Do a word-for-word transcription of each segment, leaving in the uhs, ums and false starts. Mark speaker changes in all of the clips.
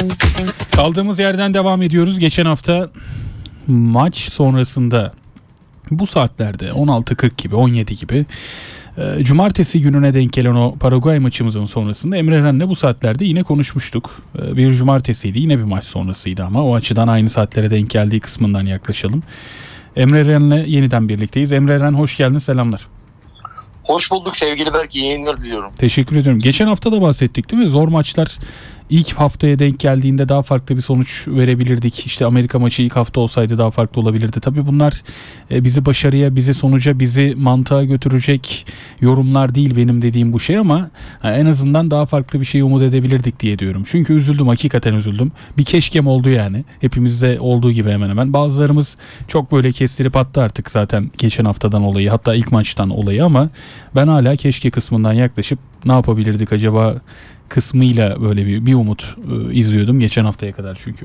Speaker 1: Kaldığımız yerden devam ediyoruz. Geçen hafta maç sonrasında bu saatlerde on altı kırk gibi, on yedi gibi, cumartesi gününe denk gelen o Paraguay maçımızın sonrasında Emre Eren'le bu saatlerde yine konuşmuştuk. Bir cumartesiydi, yine bir maç sonrasıydı ama o açıdan aynı saatlere denk geldiği kısmından yaklaşalım. Emre Eren'le yeniden birlikteyiz. Emre Eren, hoş geldin, selamlar.
Speaker 2: Hoş bulduk sevgili Berk, iyi yayınlar diliyorum.
Speaker 1: Teşekkür ediyorum. Geçen hafta da bahsettik değil mi? Zor maçlar ilk haftaya denk geldiğinde daha farklı bir sonuç verebilirdik. İşte Amerika maçı ilk hafta olsaydı daha farklı olabilirdi. Tabii bunlar bizi başarıya, bizi sonuca, bizi mantığa götürecek yorumlar değil benim dediğim bu şey, ama en azından daha farklı bir şey umut edebilirdik diye diyorum. Çünkü üzüldüm, hakikaten üzüldüm. Bir keşkem oldu yani. Hepimizde olduğu gibi hemen hemen. Bazılarımız çok böyle kestirip attı artık zaten geçen haftadan olayı, hatta ilk maçtan olayı, ama ben hala keşke kısmından yaklaşıp ne yapabilirdik acaba kısmıyla böyle bir, bir umut e, izliyordum geçen haftaya kadar çünkü.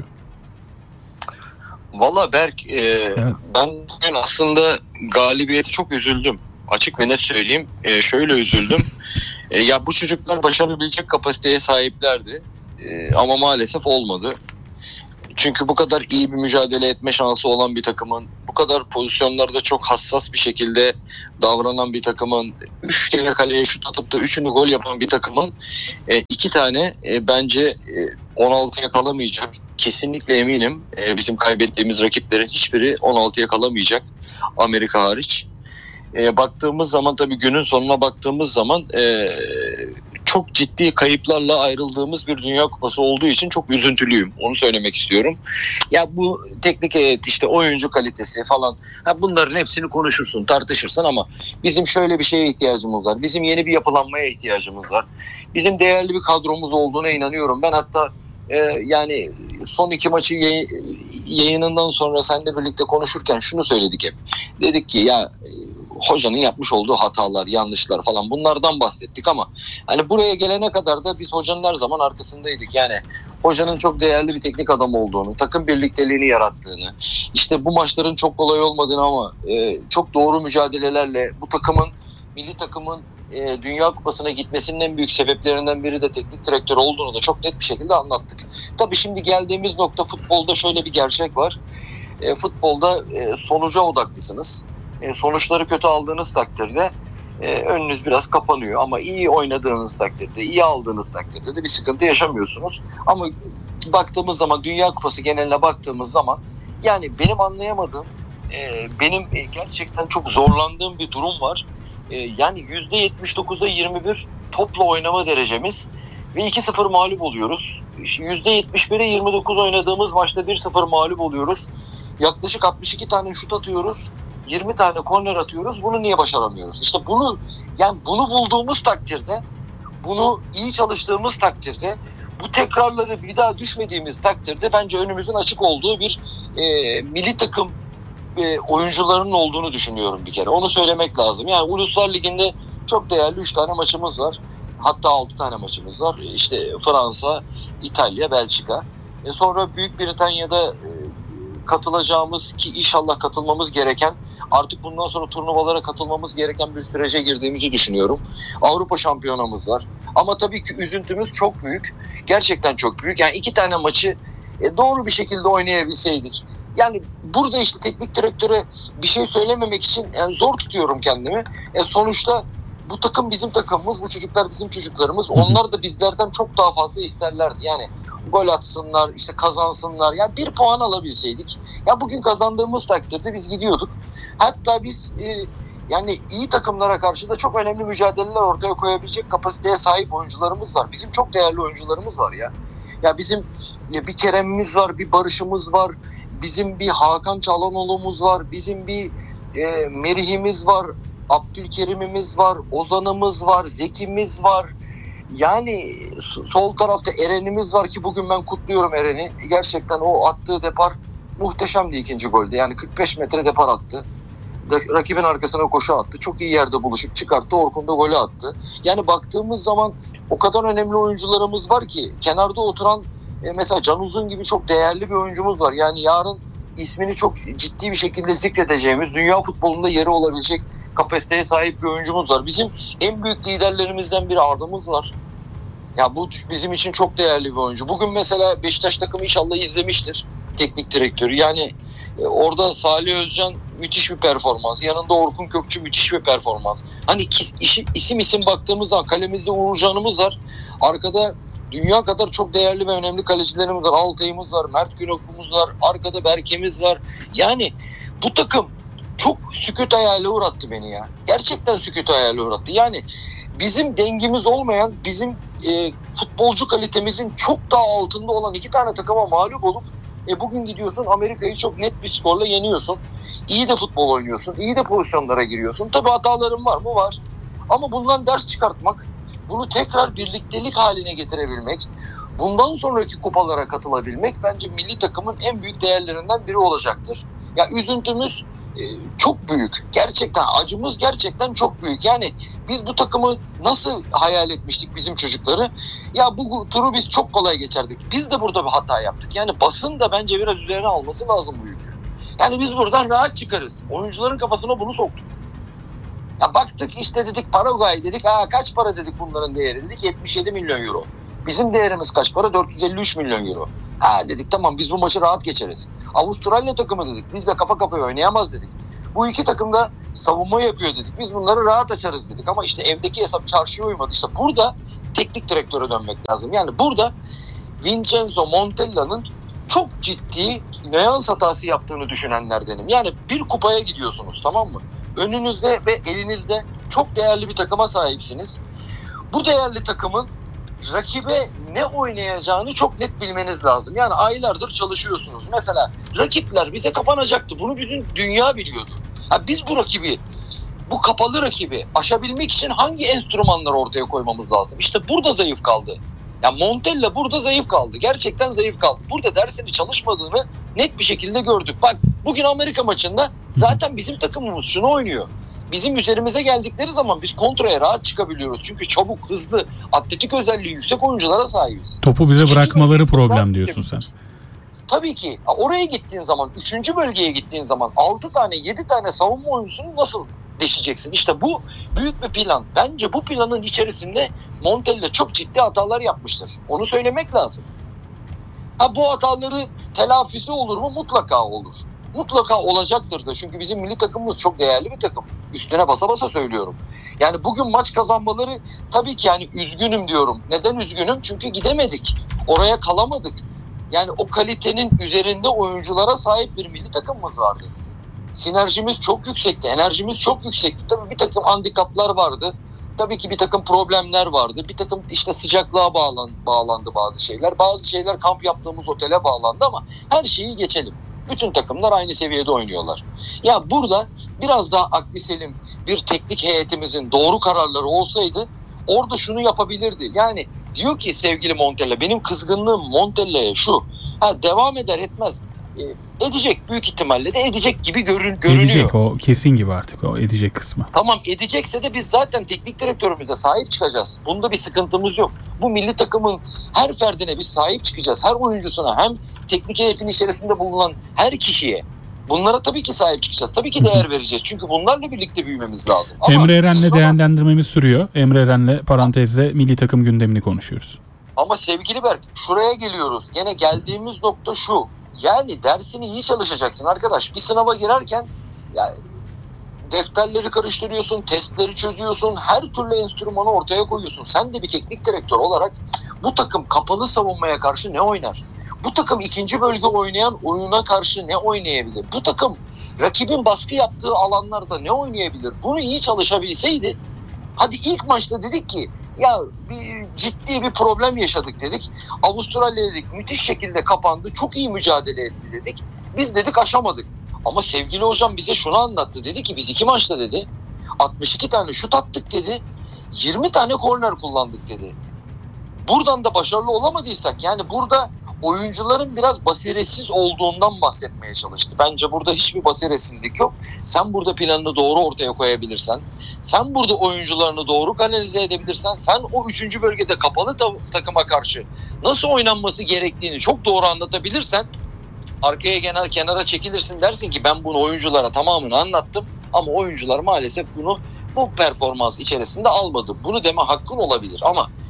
Speaker 2: Valla Berk, e, evet. ben bugün aslında galibiyete çok üzüldüm. Açık ve net söyleyeyim. E, şöyle üzüldüm. E, ya bu çocuklar başarabilecek kapasiteye sahiplerdi. E, ama maalesef olmadı. Çünkü bu kadar iyi bir mücadele etme şansı olan bir takımın, bu kadar pozisyonlarda çok hassas bir şekilde davranan bir takımın, üç kere kaleye şut atıp da üçünü gol yapan bir takımın e, iki tane e, bence e, on altıya kalamayacak. Kesinlikle eminim e, bizim kaybettiğimiz rakiplerin hiçbiri on altıya kalamayacak, Amerika hariç. E, baktığımız zaman, tabii günün sonuna baktığımız zaman e, çok ciddi kayıplarla ayrıldığımız bir Dünya Kupası olduğu için çok üzüntülüyüm. Onu söylemek istiyorum. Ya bu teknik heyet, işte oyuncu kalitesi falan, ha bunların hepsini konuşursun, tartışırsın, ama bizim şöyle bir şeye ihtiyacımız var. Bizim yeni bir yapılanmaya ihtiyacımız var. Bizim değerli bir kadromuz olduğuna inanıyorum. Ben hatta e, yani son iki maçı yay- yayınından sonra seninle birlikte konuşurken şunu söyledik hep. Dedik ki ya hocanın yapmış olduğu hatalar, yanlışlar falan, bunlardan bahsettik, ama hani buraya gelene kadar da biz hocanın her zaman arkasındaydık. Yani hocanın çok değerli bir teknik adam olduğunu, takım birlikteliğini yarattığını, işte bu maçların çok kolay olmadığını ama e, çok doğru mücadelelerle bu takımın, milli takımın e, Dünya Kupası'na gitmesinin en büyük sebeplerinden biri de teknik direktör olduğunu da çok net bir şekilde anlattık. Tabii şimdi geldiğimiz nokta, futbolda şöyle bir gerçek var. E, futbolda e, sonuca odaklısınız. E, sonuçları kötü aldığınız takdirde e, önünüz biraz kapanıyor, ama iyi oynadığınız takdirde, iyi aldığınız takdirde de bir sıkıntı yaşamıyorsunuz. Ama baktığımız zaman, Dünya Kupası geneline baktığımız zaman, yani benim anlayamadığım, e, benim e, gerçekten çok zorlandığım bir durum var. E, yani yüzde yetmiş dokuza yirmi bir topla oynama derecemiz ve iki sıfır mağlup oluyoruz. yüzde yetmiş bire yirmi dokuz oynadığımız maçta bir sıfır mağlup oluyoruz. Yaklaşık altmış iki tane şut atıyoruz. yirmi tane korner atıyoruz. Bunu niye başaramıyoruz? İşte bunu, yani bunu bulduğumuz takdirde, bunu iyi çalıştığımız takdirde, bu tekrarları bir daha düşmediğimiz takdirde bence önümüzün açık olduğu bir e, milli takım e, oyuncularının olduğunu düşünüyorum bir kere. Onu söylemek lazım. Yani Uluslar Ligi'nde çok değerli üç tane maçımız var. Hatta altı tane maçımız var. İşte Fransa, İtalya, Belçika. E sonra Büyük Britanya'da e, katılacağımız, ki inşallah katılmamız gereken, artık bundan sonra turnuvalara katılmamız gereken bir sürece girdiğimizi düşünüyorum. Avrupa şampiyonamız var. Ama tabii ki üzüntümüz çok büyük. Gerçekten çok büyük. Yani iki tane maçı e, doğru bir şekilde oynayabilseydik. Yani burada işte teknik direktöre bir şey söylememek için yani zor tutuyorum kendimi. E, sonuçta bu takım bizim takımımız, bu çocuklar bizim çocuklarımız. Onlar da bizlerden çok daha fazla isterlerdi. Yani gol atsınlar, işte kazansınlar. Yani bir puan alabilseydik. Ya bugün kazandığımız takdirde biz gidiyorduk. Hatta biz e, yani iyi takımlara karşı da çok önemli mücadeleler ortaya koyabilecek kapasiteye sahip oyuncularımız var. Bizim çok değerli oyuncularımız var ya. Ya bizim ya bir Kerem'imiz var, bir Barış'ımız var. Bizim bir Hakan Çalhanoğlu'muz var. Bizim bir e, Merih'imiz var. Abdülkerim'imiz var. Ozan'ımız var. Zeki'miz var. Yani sol tarafta Eren'imiz var ki bugün ben kutluyorum Eren'i. Gerçekten o attığı depar muhteşemdi ikinci golde. Yani kırk beş metre depar attı. Rakibin arkasına koşu attı. Çok iyi yerde buluşup çıkarttı. Orkun da golü attı. Yani baktığımız zaman o kadar önemli oyuncularımız var ki, kenarda oturan e, mesela Can Uzun gibi çok değerli bir oyuncumuz var. Yani yarın ismini çok ciddi bir şekilde zikredeceğimiz, dünya futbolunda yeri olabilecek kapasiteye sahip bir oyuncumuz var. Bizim en büyük liderlerimizden biri Arda'mız var. Ya bu bizim için çok değerli bir oyuncu. Bugün mesela Beşiktaş takımı inşallah izlemiştir teknik direktörü. Yani e, orada Salih Özcan müthiş bir performans. Yanında Orkun Kökçü müthiş bir performans. Hani iş, isim isim baktığımız zaman kalemizde Uğurcan'ımız var. Arkada dünya kadar çok değerli ve önemli kalecilerimiz var. Altay'ımız var, Mert Günok'umuz var. Arkada Berke'miz var. Yani bu takım çok sükût hayale uğrattı beni ya. Gerçekten sükût hayale uğrattı. Yani bizim dengimiz olmayan, bizim e, futbolcu kalitemizin çok daha altında olan iki tane takıma mağlup olup e, bugün gidiyorsun Amerika'yı çok net bir skorla yeniyorsun. İyi de futbol oynuyorsun. İyi de pozisyonlara giriyorsun. Tabii hataların var mı? Var. Ama bundan ders çıkartmak, bunu tekrar birliktelik haline getirebilmek, bundan sonraki kupalara katılabilmek bence milli takımın en büyük değerlerinden biri olacaktır. Ya üzüntümüz e, çok büyük. Gerçekten acımız gerçekten çok büyük. Yani biz bu takımı nasıl hayal etmiştik bizim çocukları? Ya bu turu biz çok kolay geçerdik. Biz de burada bir hata yaptık. Yani basın da bence biraz üzerine alması lazım bu yükü. Yani biz buradan rahat çıkarız. Oyuncuların kafasına bunu soktuk. Ya baktık işte dedik Paraguay dedik. Aa kaç para dedik bunların değeri dedik. yetmiş yedi milyon euro. Bizim değerimiz kaç para? dört yüz elli üç milyon euro. Ha dedik tamam biz bu maçı rahat geçeriz. Avustralya takımı dedik. Biz de kafa kafaya oynayamaz dedik. Bu iki takım da savunma yapıyor dedik. Biz bunları rahat açarız dedik. Ama işte evdeki hesap çarşıya uymadı. İşte burada teknik direktöre dönmek lazım. Yani burada Vincenzo Montella'nın çok ciddi nüans hatası yaptığını düşünenlerdenim. Yani bir kupaya gidiyorsunuz, tamam mı? Önünüzde ve elinizde çok değerli bir takıma sahipsiniz. Bu değerli takımın rakibe ne oynayacağını çok net bilmeniz lazım. Yani aylardır çalışıyorsunuz. Mesela rakipler bize kapanacaktı. Bunu bütün dünya biliyordu. Ha, biz bu rakibi, bu kapalı rakibi aşabilmek için hangi enstrümanları ortaya koymamız lazım? İşte burada zayıf kaldı. Ya Montella burada zayıf kaldı. Gerçekten zayıf kaldı. Burada dersini çalışmadığını net bir şekilde gördük. Bak bugün Amerika maçında zaten bizim takımımız şunu oynuyor. Bizim üzerimize geldikleri zaman biz kontraya rahat çıkabiliyoruz. Çünkü çabuk, hızlı, atletik özelliği yüksek oyunculara sahibiz.
Speaker 1: Topu bize
Speaker 2: İkinci
Speaker 1: bırakmaları
Speaker 2: bölgeyi çok
Speaker 1: problem
Speaker 2: rahat
Speaker 1: diyorsun sen.
Speaker 2: geçebiliriz. Tabii ki. Oraya gittiğin zaman, üçüncü bölgeye gittiğin zaman altı tane, yedi tane savunma oyuncusunu nasıl deşeceksin? İşte bu büyük bir plan. Bence bu planın içerisinde Montella çok ciddi hatalar yapmıştır. Onu söylemek lazım. Ha, bu hataları telafisi olur mu? Mutlaka olur. Mutlaka olacaktır da. Çünkü bizim milli takımımız çok değerli bir takım. Üstüne basa basa söylüyorum. Yani bugün maç kazanmaları tabii ki, yani üzgünüm diyorum. Neden üzgünüm? Çünkü gidemedik. Oraya kalamadık. Yani o kalitenin üzerinde oyunculara sahip bir milli takımımız vardı. Sinerjimiz çok yüksekti. Enerjimiz çok yüksekti. Tabii bir takım handikaplar vardı. Tabii ki bir takım problemler vardı. Bir takım işte sıcaklığa bağlan, bağlandı bazı şeyler. Bazı şeyler kamp yaptığımız otele bağlandı ama her şeyi geçelim. Bütün takımlar aynı seviyede oynuyorlar. Ya burada biraz daha akli selim bir teknik heyetimizin doğru kararları olsaydı orada şunu yapabilirdi. Yani diyor ki sevgili Montella, benim kızgınlığım Montella'ya şu. Ha, devam eder etmez. E, edecek, büyük ihtimalle de edecek gibi görün, görünüyor.
Speaker 1: Edecek, o kesin gibi artık o edecek kısmı.
Speaker 2: Tamam, edecekse de biz zaten teknik direktörümüze sahip çıkacağız. Bunda bir sıkıntımız yok. Bu milli takımın her ferdine biz sahip çıkacağız. Her oyuncusuna, hem teknik heyetin içerisinde bulunan her kişiye. Bunlara tabii ki sahip çıkacağız. Tabii ki değer vereceğiz. Çünkü bunlarla birlikte büyümemiz lazım. Ama
Speaker 1: Emre Eren'le
Speaker 2: şuna,
Speaker 1: değerlendirmemiz sürüyor. Emre Eren'le parantezde milli takım gündemini konuşuyoruz.
Speaker 2: ama sevgili Berk, şuraya geliyoruz. Gene geldiğimiz nokta şu. Yani dersini iyi çalışacaksın arkadaş. Bir sınava girerken ya, defterleri karıştırıyorsun, testleri çözüyorsun, her türlü enstrümanı ortaya koyuyorsun. Sen de bir teknik direktör olarak bu takım kapalı savunmaya karşı ne oynar? Bu takım ikinci bölge oynayan oyuna karşı ne oynayabilir? Bu takım rakibin baskı yaptığı alanlarda ne oynayabilir? Bunu iyi çalışabilseydi, hadi ilk maçta dedik ki ya bir, ciddi bir problem yaşadık dedik. Avustralya dedik müthiş şekilde kapandı, çok iyi mücadele etti dedik. Biz dedik aşamadık. Ama sevgili hocam bize şunu anlattı. Dedi ki biz iki maçta dedi altmış iki tane şut attık dedi. yirmi tane korner kullandık dedi. Buradan da başarılı olamadıysak, yani burada oyuncuların biraz basiretsiz olduğundan bahsetmeye çalıştı. Bence burada hiçbir basiretsizlik yok. Sen burada planını doğru ortaya koyabilirsen, sen burada oyuncularını doğru kanalize edebilirsen, sen o üçüncü bölgede kapalı ta- takıma karşı nasıl oynanması gerektiğini çok doğru anlatabilirsen, arkaya genel kenara çekilirsin, dersin ki ben bunu oyunculara tamamını anlattım ama oyuncular maalesef bunu bu performans içerisinde almadı. Bunu deme hakkın olabilir ama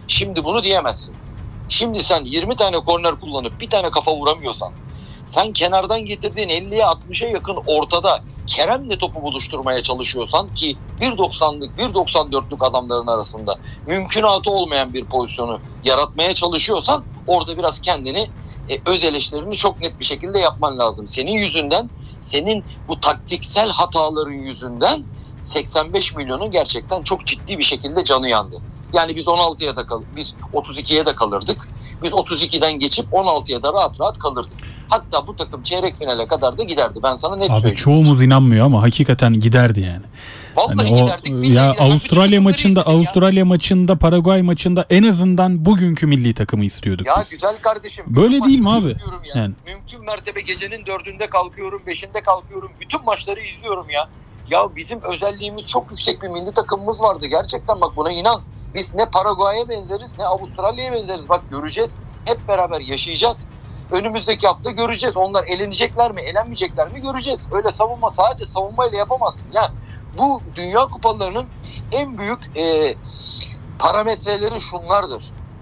Speaker 2: Şimdi bunu diyemezsin. Şimdi sen yirmi tane korner kullanıp bir tane kafa vuramıyorsan, sen kenardan getirdiğin elliye altmışa yakın ortada Kerem'le topu buluşturmaya çalışıyorsan, ki bir doksanlık bir doksan dörtlük adamların arasında mümkünatı olmayan bir pozisyonu yaratmaya çalışıyorsan, orada biraz kendini e, öz eleştirini çok net bir şekilde yapman lazım. Senin yüzünden, senin bu taktiksel hataların yüzünden seksen beş milyonun gerçekten çok ciddi bir şekilde canı yandı. Yani biz on altıya da kal biz otuz ikiye de kalırdık. Biz otuz ikiden geçip on altıya da rahat rahat kalırdık. Hatta bu takım çeyrek finale kadar da giderdi. Ben sana net
Speaker 1: Abi
Speaker 2: söyleyeyim.
Speaker 1: çoğumuz inanmıyor ama hakikaten giderdi yani.
Speaker 2: Vallahi
Speaker 1: hani
Speaker 2: giderdik.
Speaker 1: o, ya Avustralya maçında, Avustralya ya. maçında, Paraguay maçında en azından bugünkü milli takımı istiyorduk
Speaker 2: ya
Speaker 1: biz.
Speaker 2: Ya güzel kardeşim.
Speaker 1: Böyle değil mi abi?
Speaker 2: Ya. Yani. Mümkün mertebe gecenin dördünde kalkıyorum, beşinde kalkıyorum. Bütün maçları izliyorum ya. Ya bizim özelliğimiz, çok yüksek bir milli takımımız vardı. Gerçekten bak, buna inan. Biz ne Paraguay'a benzeriz ne Avustralya'ya benzeriz. Bak göreceğiz. Hep beraber yaşayacağız. Önümüzdeki hafta göreceğiz. Onlar elenecekler mi, elenmeyecekler mi göreceğiz. Öyle savunma, sadece savunmayla yapamazsın. Yani bu Dünya Kupalarının en büyük e, parametreleri şunlardır.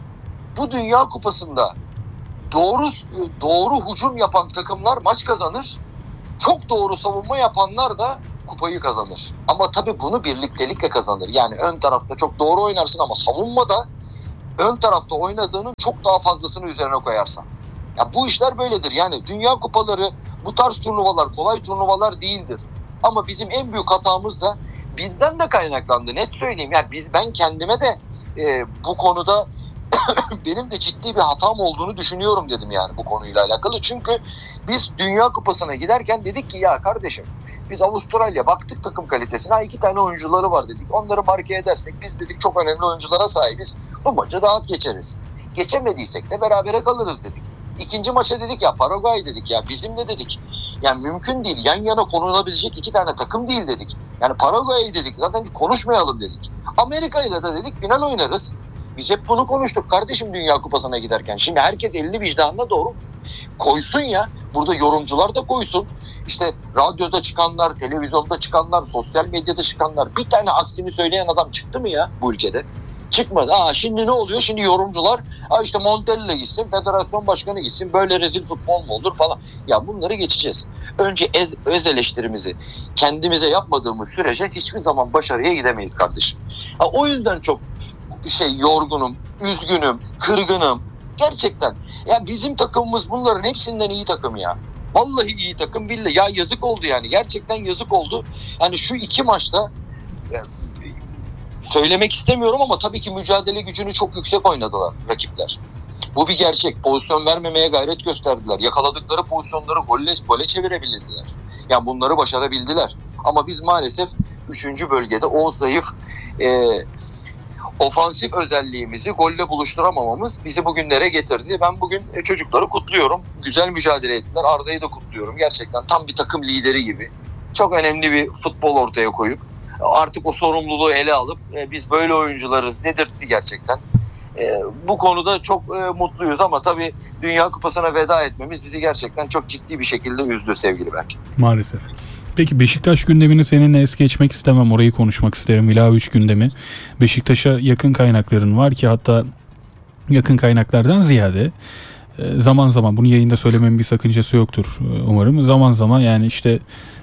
Speaker 2: Bu Dünya Kupası'nda doğru doğru hücum yapan takımlar maç kazanır. Çok doğru savunma yapanlar da kupayı kazanır. Ama tabii bunu birliktelikle kazanır. Yani ön tarafta çok doğru oynarsın ama savunmada ön tarafta oynadığının çok daha fazlasını üzerine koyarsan. Ya bu işler böyledir. Yani Dünya Kupaları, bu tarz turnuvalar kolay turnuvalar değildir. Ama bizim en büyük hatamız da bizden de kaynaklandı. Net söyleyeyim. Yani biz ben kendime de e, bu konuda benim de ciddi bir hatam olduğunu düşünüyorum dedim yani bu konuyla alakalı. Çünkü biz Dünya Kupası'na giderken dedik ki ya kardeşim, biz Avustralya baktık takım kalitesine, iki tane oyuncuları var dedik. Onları marke edersek biz dedik çok önemli oyunculara sahibiz. Bu maçı rahat geçeriz. Geçemediysek de berabere kalırız dedik. İkinci maça dedik ya Paraguay dedik ya bizim de dedik. Yani mümkün değil, yan yana konulabilecek iki tane takım değil dedik. Yani Paraguay'ı dedik zaten konuşmayalım dedik. Amerika ile de dedik final oynarız. Biz hep bunu konuştuk kardeşim Dünya Kupası'na giderken. Şimdi herkes elini vicdanına doğru koysun ya. Burada yorumcular da koysun. İşte radyoda çıkanlar, televizyonda çıkanlar, sosyal medyada çıkanlar. Bir tane aksini söyleyen adam çıktı mı ya bu ülkede? Çıkmadı. Aa, şimdi ne oluyor? Şimdi yorumcular Aa, işte Montella gitsin, federasyon başkanı gitsin. Böyle rezil futbol mu olur falan. Ya bunları geçeceğiz. Önce ez, öz eleştirimizi kendimize yapmadığımız sürece hiçbir zaman başarıya gidemeyiz kardeşim. Ha, o yüzden çok şey yorgunum, üzgünüm, kırgınım. Gerçekten. Ya bizim takımımız bunların hepsinden iyi takım ya. Vallahi iyi takım, billahi. Ya yazık oldu yani. Gerçekten yazık oldu. Yani şu iki maçta yani, söylemek istemiyorum ama tabii ki mücadele gücünü çok yüksek oynadılar rakipler. Bu bir gerçek. Pozisyon vermemeye gayret gösterdiler. Yakaladıkları pozisyonları golle, gole çevirebildiler. Yani bunları başarabildiler. Ama biz maalesef üçüncü bölgede o zayıf e, ofansif özelliğimizi golle buluşturamamamız bizi bugünlere getirdi. Ben bugün çocukları kutluyorum. Güzel mücadele ettiler. Arda'yı da kutluyorum. Gerçekten tam bir takım lideri gibi. Çok önemli bir futbol ortaya koyup artık o sorumluluğu ele alıp biz böyle oyuncularız dedirtti gerçekten. Bu konuda çok mutluyuz ama tabii Dünya Kupası'na veda etmemiz bizi gerçekten çok ciddi bir şekilde üzdü sevgili Berk.
Speaker 1: Maalesef. Peki Beşiktaş gündemini seninle es geçmek istemem. Orayı konuşmak isterim. Vlahovic gündemi. Beşiktaş'a yakın kaynakların var ki, hatta yakın kaynaklardan ziyade zaman zaman, bunu yayında söylememin bir sakıncası yoktur umarım. Zaman zaman yani işte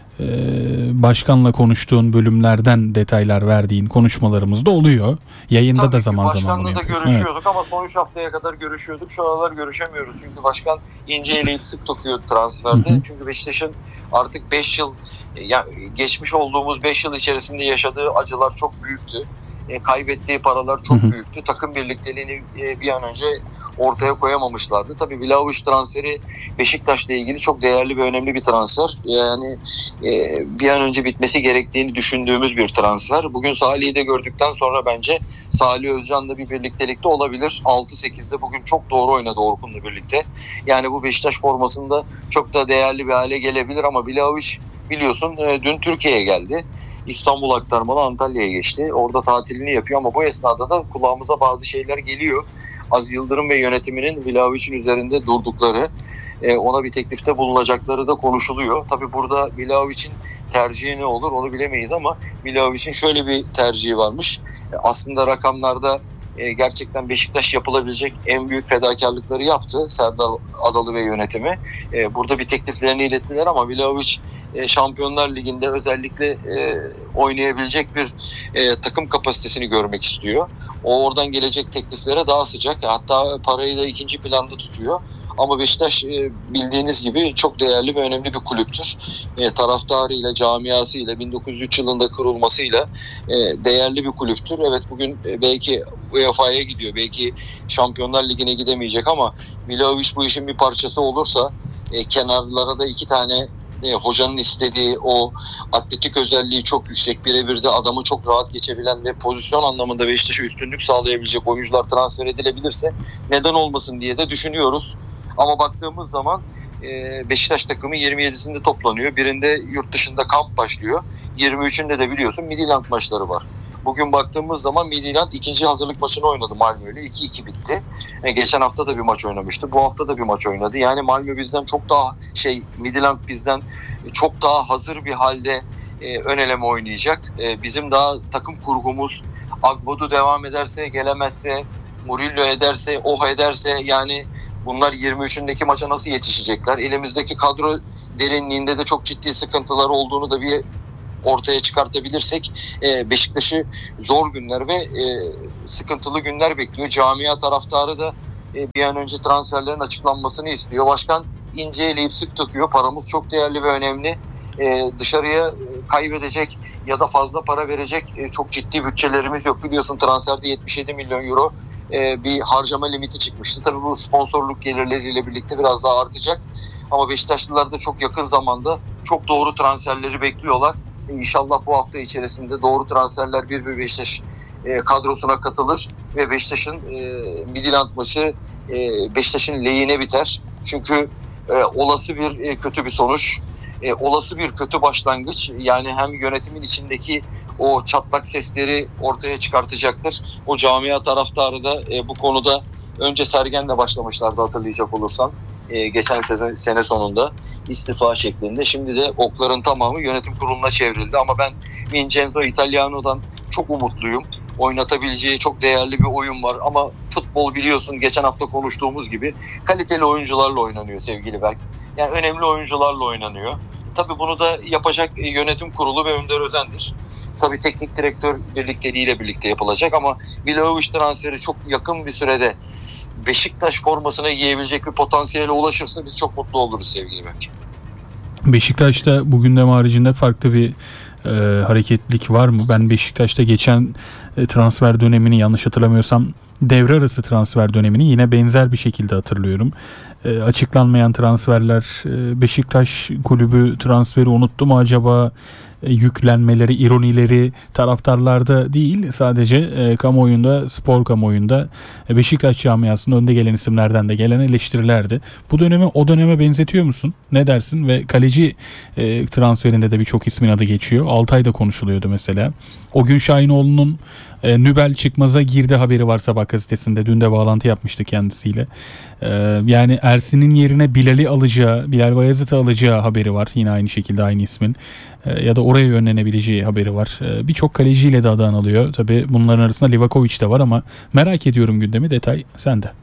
Speaker 1: başkanla konuştuğun bölümlerden detaylar verdiğin konuşmalarımız da oluyor. Yayında
Speaker 2: Tabii
Speaker 1: da zaman zaman bunu
Speaker 2: yapıyorsun.
Speaker 1: yapıyorsun.
Speaker 2: Başkanla da görüşüyorduk, evet. Ama son üç haftaya kadar görüşüyorduk. Şu aralar görüşemiyoruz. Çünkü başkan ince ile sık dokuyor transferde. Hı hı. Çünkü Beşiktaş'ın artık beş yıl, ya geçmiş olduğumuz beş yıl içerisinde yaşadığı acılar çok büyüktü. E, kaybettiği paralar çok hı hı. büyüktü. Takım birlikteliğini e, bir an önce ortaya koyamamışlardı. Tabii Vlahovic transferi Beşiktaş'la ilgili çok değerli ve önemli bir transfer. Yani e, bir an önce bitmesi gerektiğini düşündüğümüz bir transfer. Bugün Salih'i de gördükten sonra bence Salih Özcan'la bir birliktelikte olabilir. altı sekizde bugün çok doğru oynadı Orkun'la birlikte. Yani bu Beşiktaş formasında çok da değerli bir hale gelebilir ama Vlahovic biliyorsun e, dün Türkiye'ye geldi. İstanbul aktarmalı Antalya'ya geçti. Orada tatilini yapıyor ama bu esnada da kulağımıza bazı şeyler geliyor. Aziz Yıldırım ve yönetiminin Vlahovic'in üzerinde durdukları, ona bir teklifte bulunacakları da konuşuluyor. Tabii burada Vlahovic'in tercihi ne olur onu bilemeyiz ama Vlahovic'in şöyle bir tercihi varmış. Aslında rakamlarda e, gerçekten Beşiktaş yapılabilecek en büyük fedakarlıkları yaptı. Serdar Adalı ve yönetimi. E, burada bir tekliflerini ilettiler ama Vlahovic e, Şampiyonlar Ligi'nde özellikle e, oynayabilecek bir e, takım kapasitesini görmek istiyor. O oradan gelecek tekliflere daha sıcak. Hatta parayı da ikinci planda tutuyor. Ama Beşiktaş bildiğiniz gibi çok değerli ve önemli bir kulüptür. E, taraftarıyla, camiasıyla, bin dokuz yüz üç yılında kurulmasıyla e, değerli bir kulüptür. Evet, bugün belki U E F A'ya gidiyor, belki Şampiyonlar Ligi'ne gidemeyecek ama Vlahovic bu işin bir parçası olursa e, kenarlara da iki tane e, hocanın istediği o atletik özelliği çok yüksek, birebir de adamı çok rahat geçebilen ve pozisyon anlamında Beşiktaş'a üstünlük sağlayabilecek oyuncular transfer edilebilirse neden olmasın diye de düşünüyoruz. Ama baktığımız zaman Beşiktaş takımı yirmi yedisinde toplanıyor. Birinde yurt dışında kamp başlıyor. yirmi üçünde de biliyorsun Midtjylland maçları var. Bugün baktığımız zaman Midtjylland ikinci hazırlık maçını oynadı Malmö ile. iki iki bitti. Geçen hafta da bir maç oynamıştı. Bu hafta da bir maç oynadı. Yani Malmö bizden çok daha şey, Midtjylland bizden çok daha hazır bir halde ön eleme oynayacak. Bizim daha takım kurgumuz Agbodu devam ederse, gelemezse, Murillo ederse, Oha ederse, yani bunlar yirmi üçündeki maça nasıl yetişecekler? Elimizdeki kadro derinliğinde de çok ciddi sıkıntılar olduğunu da bir ortaya çıkartabilirsek Beşiktaş'ı zor günler ve sıkıntılı günler bekliyor. Camia taraftarı da bir an önce transferlerin açıklanmasını istiyor. Başkan ince eleyip sık tutuyor. Paramız çok değerli ve önemli. Dışarıya kaybedecek ya da fazla para verecek çok ciddi bütçelerimiz yok. Biliyorsun transferde yetmiş yedi milyon euro bir harcama limiti çıkmıştı. Tabii bu sponsorluk gelirleriyle birlikte biraz daha artacak. Ama Beşiktaşlılar da çok yakın zamanda çok doğru transferleri bekliyorlar. İnşallah bu hafta içerisinde doğru transferler bir bir Beşiktaş kadrosuna katılır ve Beşiktaş'ın Midtjylland maçı Beşiktaş'ın lehine biter. Çünkü olası bir kötü bir sonuç, olası bir kötü başlangıç, yani hem yönetimin içindeki o çatlak sesleri ortaya çıkartacaktır. O camia taraftarı da e, bu konuda önce Sergen'le başlamışlardı hatırlayacak olursan. E, geçen sene, sene sonunda istifa şeklinde. Şimdi de okların tamamı yönetim kuruluna çevrildi. Ama ben Vincenzo Italiano'dan çok umutluyum. Oynatabileceği çok değerli bir oyun var. Ama futbol biliyorsun geçen hafta konuştuğumuz gibi kaliteli oyuncularla oynanıyor sevgili Berk. Yani önemli oyuncularla oynanıyor. Tabii bunu da yapacak yönetim kurulu ve Önder Özen'dir. Tabii teknik direktör birlikleriyle birlikte yapılacak ama Vlahovic transferi çok yakın bir sürede Beşiktaş formasına giyebilecek bir potansiyele ulaşırsa biz çok mutlu oluruz sevgili Berk.
Speaker 1: Beşiktaş'ta bu gündem haricinde farklı bir e, hareketlilik var mı? Ben Beşiktaş'ta geçen e, transfer dönemini, yanlış hatırlamıyorsam devre arası transfer dönemini yine benzer bir şekilde hatırlıyorum. E, açıklanmayan transferler, e, Beşiktaş kulübü transferi unuttu mu acaba? E, yüklenmeleri, ironileri taraftarlarda değil, sadece e, kamuoyunda, spor kamuoyunda e, Beşiktaş camiasının önde gelen isimlerden de gelen eleştirilerdi. Bu dönemi o döneme benzetiyor musun? Ne dersin? Ve kaleci e, transferinde de birçok ismin adı geçiyor. Altay'da konuşuluyordu mesela. O gün Şahinoğlu'nun e, Nübel çıkmaza girdi haberi var Sabah gazetesinde. Dün de bağlantı yapmıştık kendisiyle. E, yani Ersin'in yerine Bilal'i alacağı, Bilal Bayazıt'ı alacağı haberi var. Yine aynı şekilde aynı ismin. E, ya da oraya yönlenebileceği haberi var. E, birçok kaleciyle de adı anılıyor. Tabii bunların arasında Livakovic de var ama merak ediyorum gündemi. Detay sende.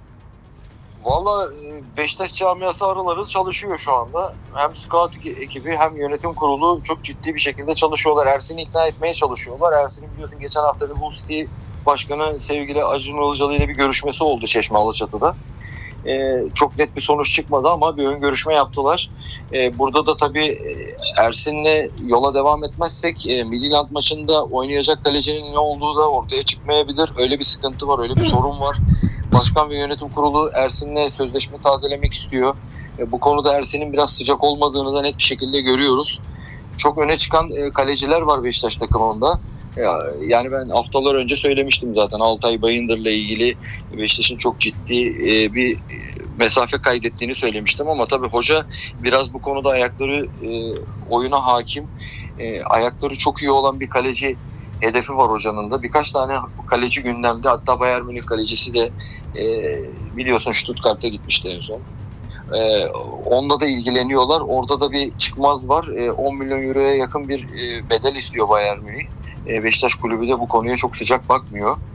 Speaker 2: Valla Beşiktaş camiası araları çalışıyor şu anda. Hem scout ekibi hem yönetim kurulu çok ciddi bir şekilde çalışıyorlar. Ersin'i ikna etmeye çalışıyorlar. Ersin'in biliyorsun geçen hafta bir Hull City Başkanı sevgili Acun Ilıcalı ile bir görüşmesi oldu Çeşme Alaçatı'da. Ee, çok net bir sonuç çıkmadı ama bir ön görüşme yaptılar. Ee, burada da tabii Ersin'le yola devam etmezsek e, Midtjylland maçında oynayacak kalecinin ne olduğu da ortaya çıkmayabilir. Öyle bir sıkıntı var, öyle bir sorun var. Başkan ve yönetim kurulu Ersin'le sözleşme tazelemek istiyor. E, bu konuda Ersin'in biraz sıcak olmadığını da net bir şekilde görüyoruz. Çok öne çıkan e, kaleciler var Beşiktaş takımında. Yani ben haftalar önce söylemiştim zaten Altay Bayındır'la ilgili Beşiktaş'ın çok ciddi bir mesafe kaydettiğini söylemiştim ama tabii hoca biraz bu konuda ayakları oyuna hakim, ayakları çok iyi olan bir kaleci hedefi var hocanın da. Birkaç tane kaleci gündemde, hatta Bayern Münih kalecisi de biliyorsun Stuttgart'a gitmişti en son. Ee, onunla da ilgileniyorlar. Orada da bir çıkmaz var. Ee, on milyon euroya yakın bir e, bedel istiyor Bayern Münih. Beşiktaş kulübü de bu konuya çok sıcak bakmıyor.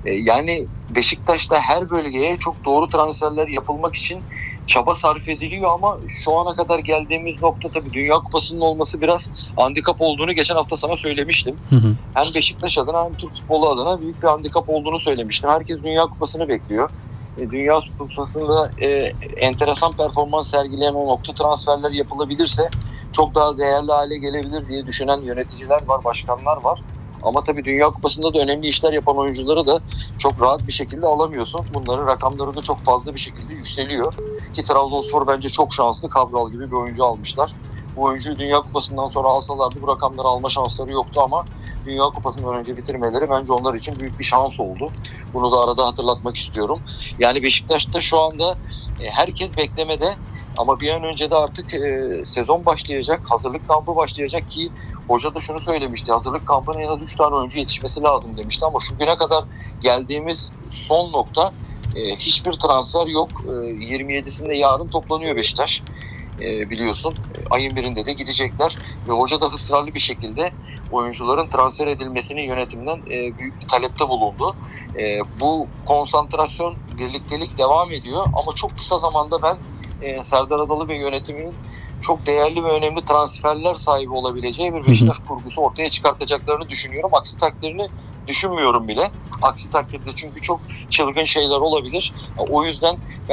Speaker 2: E, yani Beşiktaş'ta her bölgeye çok doğru transferler yapılmak için çaba sarf ediliyor ama şu ana kadar geldiğimiz nokta, tabii Dünya Kupası'nın olması biraz handikap olduğunu geçen hafta sana söylemiştim.
Speaker 1: Hı hı.
Speaker 2: Hem Beşiktaş adına hem Türk futbolu adına büyük bir handikap olduğunu söylemiştim. Herkes Dünya Kupası'nı bekliyor. E, Dünya Kupası'nda e, enteresan performans sergileyen o nokta transferler yapılabilirse çok daha değerli hale gelebilir diye düşünen yöneticiler var, başkanlar var. Ama tabii Dünya Kupası'nda da önemli işler yapan oyuncuları da çok rahat bir şekilde alamıyorsun. Bunların rakamları da çok fazla bir şekilde yükseliyor. Ki Trabzonspor bence çok şanslı, Cabral gibi bir oyuncu almışlar. Bu oyuncuyu Dünya Kupası'ndan sonra alsalardı bu rakamları alma şansları yoktu ama Dünya Kupası'ndan önce bitirmeleri bence onlar için büyük bir şans oldu. Bunu da arada hatırlatmak istiyorum. Yani Beşiktaş'ta şu anda e, herkes beklemede ama bir an önce de artık e, sezon başlayacak, hazırlık kampı başlayacak ki hoca da şunu söylemişti. Hazırlık kampına en az üç tane oyuncu yetişmesi lazım demişti ama şu güne kadar geldiğimiz son nokta e, hiçbir transfer yok. E, yirmi yedisinde yarın toplanıyor Beşiktaş. E, biliyorsun. E, ayın birinde de gidecekler ve hoca da ısrarlı bir şekilde oyuncuların transfer edilmesini yönetimden e, büyük bir talepte bulundu. E, bu konsantrasyon, birliktelik devam ediyor ama çok kısa zamanda ben e, Serdar Adalı ve yönetiminin çok değerli ve önemli transferler sahibi olabileceği bir Beşiktaş kurgusu ortaya çıkartacaklarını düşünüyorum. Aksi takdirini düşünmüyorum bile. Aksi takdirde çünkü çok çılgın şeyler olabilir. O yüzden